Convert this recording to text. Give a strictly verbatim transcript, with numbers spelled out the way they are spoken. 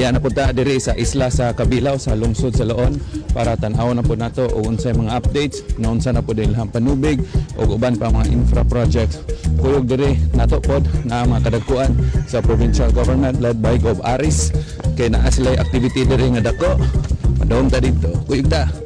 Iya na po ta diri sa isla sa Kabilaw sa lungsod sa Loon para tan-aw na po nato o unsay mga updates na unsa na po dilang panubig o uban pa mga infra projects. Kuyog diri nato pod na mga kadagkuan sa provincial government led by Gov Aris kay naa sila activity diri nga dako. Madawom ta dito. Kuyog ta.